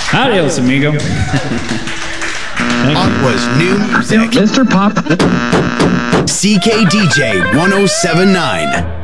Adios, amigo. That was new music. Mr. Pop. CKDJ 1079.